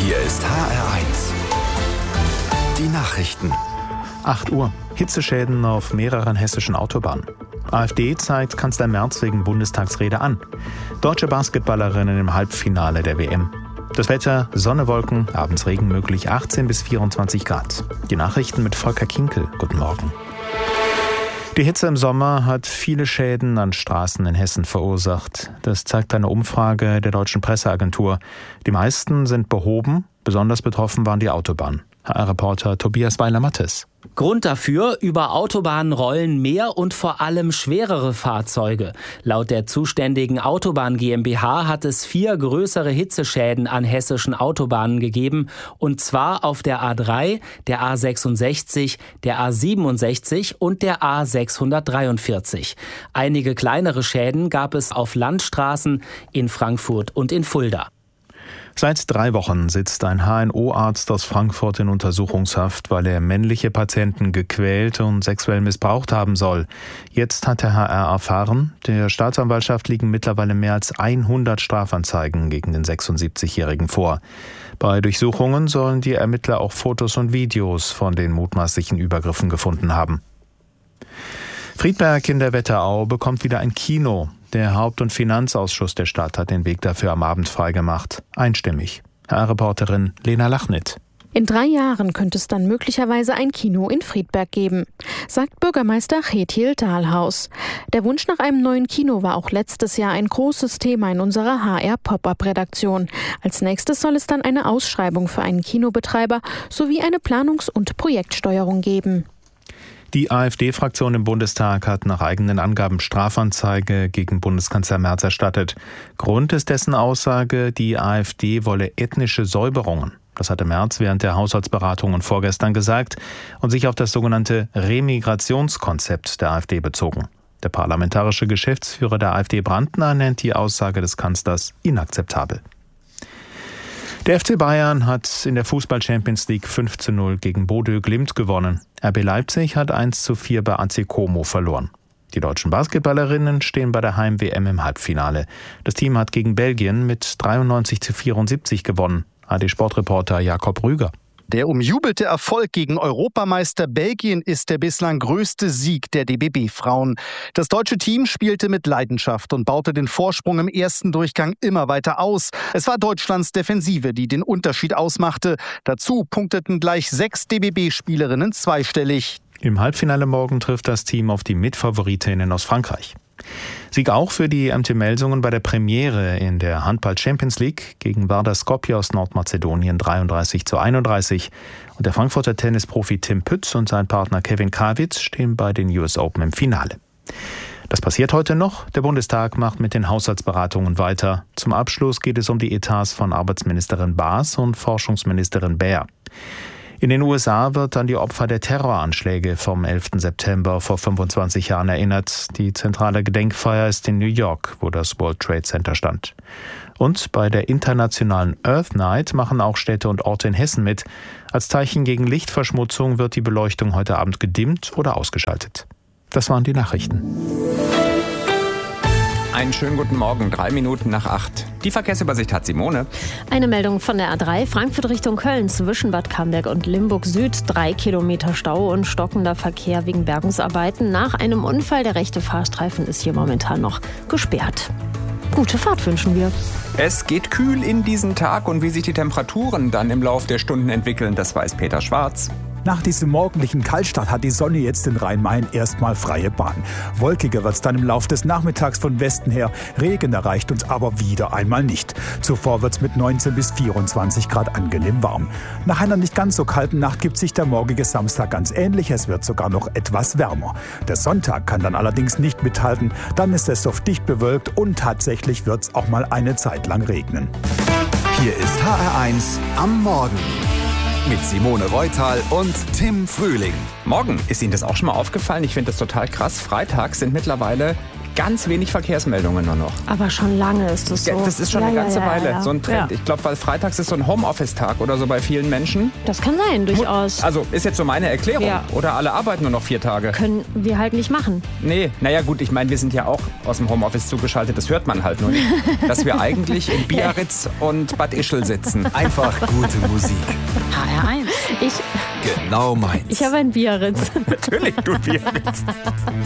Hier ist HR1. Die Nachrichten. 8 Uhr. Hitzeschäden auf mehreren hessischen Autobahnen. AfD zeigt Kanzler Merz wegen Bundestagsrede an. Deutsche Basketballerinnen im Halbfinale der WM. Das Wetter, Sonne, Wolken, abends Regen möglich, 18 bis 24 Grad. Die Nachrichten mit Volker Kinkel. Guten Morgen. Die Hitze im Sommer hat viele Schäden an Straßen in Hessen verursacht. Das zeigt eine Umfrage der Deutschen Presseagentur. Die meisten sind behoben, besonders betroffen waren die Autobahnen. HR-Reporter Tobias Weiler-Mattes. Grund dafür: über Autobahnen rollen mehr und vor allem schwerere Fahrzeuge. Laut der zuständigen Autobahn GmbH hat es 4 größere Hitzeschäden an hessischen Autobahnen gegeben. Und zwar auf der A3, der A66, der A67 und der A643. Einige kleinere Schäden gab es auf Landstraßen in Frankfurt und in Fulda. Seit 3 Wochen sitzt ein HNO-Arzt aus Frankfurt in Untersuchungshaft, weil er männliche Patienten gequält und sexuell missbraucht haben soll. Jetzt hat der HR erfahren, der Staatsanwaltschaft liegen mittlerweile mehr als 100 Strafanzeigen gegen den 76-Jährigen vor. Bei Durchsuchungen sollen die Ermittler auch Fotos und Videos von den mutmaßlichen Übergriffen gefunden haben. Friedberg in der Wetterau bekommt wieder ein Kino. Der Haupt- und Finanzausschuss der Stadt hat den Weg dafür am Abend freigemacht. Einstimmig. HR-Reporterin Lena Lachnit. In 3 Jahren könnte es dann möglicherweise ein Kino in Friedberg geben, sagt Bürgermeister Kjetil Dahlhaus. Der Wunsch nach einem neuen Kino war auch letztes Jahr ein großes Thema in unserer HR-Pop-Up-Redaktion. Als nächstes soll es dann eine Ausschreibung für einen Kinobetreiber sowie eine Planungs- und Projektsteuerung geben. Die AfD-Fraktion im Bundestag hat nach eigenen Angaben Strafanzeige gegen Bundeskanzler Merz erstattet. Grund ist dessen Aussage, die AfD wolle ethnische Säuberungen. Das hatte Merz während der Haushaltsberatungen vorgestern gesagt und sich auf das sogenannte Remigrationskonzept der AfD bezogen. Der parlamentarische Geschäftsführer der AfD Brandner nennt die Aussage des Kanzlers inakzeptabel. Der FC Bayern hat in der Fußball-Champions League 5:0 gegen Bodø Glimt gewonnen. RB Leipzig hat 1:4 bei AC Como verloren. Die deutschen Basketballerinnen stehen bei der Heim-WM im Halbfinale. Das Team hat gegen Belgien mit 93:74 gewonnen. AD-Sportreporter Jakob Rüger. Der umjubelte Erfolg gegen Europameister Belgien ist der bislang größte Sieg der DBB-Frauen. Das deutsche Team spielte mit Leidenschaft und baute den Vorsprung im ersten Durchgang immer weiter aus. Es war Deutschlands Defensive, die den Unterschied ausmachte. Dazu punkteten gleich 6 DBB-Spielerinnen zweistellig. Im Halbfinale morgen trifft das Team auf die Mitfavoritinnen aus Frankreich. Sieg auch für die MT Melsungen bei der Premiere in der Handball-Champions League gegen Vardar Skopje aus Nordmazedonien 33:31. Und der Frankfurter Tennisprofi Tim Pütz und sein Partner Kevin Krawitz stehen bei den US Open im Finale. Das passiert heute noch. Der Bundestag macht mit den Haushaltsberatungen weiter. Zum Abschluss geht es um die Etats von Arbeitsministerin Baas und Forschungsministerin Baer. In den USA wird an die Opfer der Terroranschläge vom 11. September vor 25 Jahren erinnert. Die zentrale Gedenkfeier ist in New York, wo das World Trade Center stand. Und bei der internationalen Earth Night machen auch Städte und Orte in Hessen mit. Als Zeichen gegen Lichtverschmutzung wird die Beleuchtung heute Abend gedimmt oder ausgeschaltet. Das waren die Nachrichten. Einen schönen guten Morgen, 3 Minuten nach 8. Die Verkehrsübersicht hat Simone. Eine Meldung von der A3, Frankfurt Richtung Köln, zwischen Bad Camberg und Limburg Süd. 3 Kilometer Stau und stockender Verkehr wegen Bergungsarbeiten. Nach einem Unfall, der rechte Fahrstreifen ist hier momentan noch gesperrt. Gute Fahrt wünschen wir. Es geht kühl in diesen Tag und wie sich die Temperaturen dann im Lauf der Stunden entwickeln, das weiß Peter Schwarz. Nach diesem morgendlichen Kaltstart hat die Sonne jetzt in Rhein-Main erstmal freie Bahn. Wolkiger wird es dann im Lauf des Nachmittags von Westen her. Regen erreicht uns aber wieder einmal nicht. Zuvor wird es mit 19 bis 24 Grad angenehm warm. Nach einer nicht ganz so kalten Nacht gibt sich der morgige Samstag ganz ähnlich. Es wird sogar noch etwas wärmer. Der Sonntag kann dann allerdings nicht mithalten. Dann ist es oft dicht bewölkt und tatsächlich wird es auch mal eine Zeit lang regnen. Hier ist HR1 am Morgen. Mit Simone Reutal und Tim Frühling. Morgen, ist Ihnen das auch schon mal aufgefallen? Ich finde das total krass. Freitags sind mittlerweile ganz wenig Verkehrsmeldungen nur noch. Aber schon lange ist das so. Ja, das ist schon eine ganze Weile so ein Trend. Ja. Ich glaube, weil freitags ist so ein Homeoffice-Tag oder so bei vielen Menschen. Das kann sein, durchaus. Also ist jetzt so meine Erklärung. Ja. Oder alle arbeiten nur noch 4 Tage. Können wir halt nicht machen. Nee, naja gut, ich meine, wir sind ja auch aus dem Homeoffice zugeschaltet. Das hört man halt nur nicht. Dass wir eigentlich in Biarritz und Bad Ischl sitzen. Einfach gute Musik. HR1. Genau meins. Ich habe ein Biarritz. Natürlich, du Biarritz.